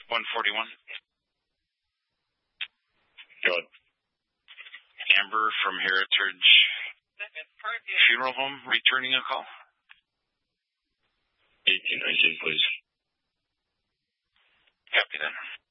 141. Go ahead. Amber from Heritage Funeral Home returning a call. 1819, please. Copy that.